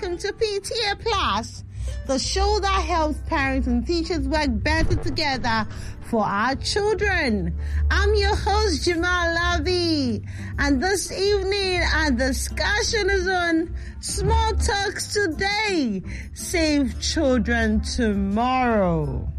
welcome to PTA Plus, the show that helps parents and teachers work better together for our children. I'm your host, Jamal Lavi, and this evening our discussion is on Small Talks Today, Save Children Tomorrow.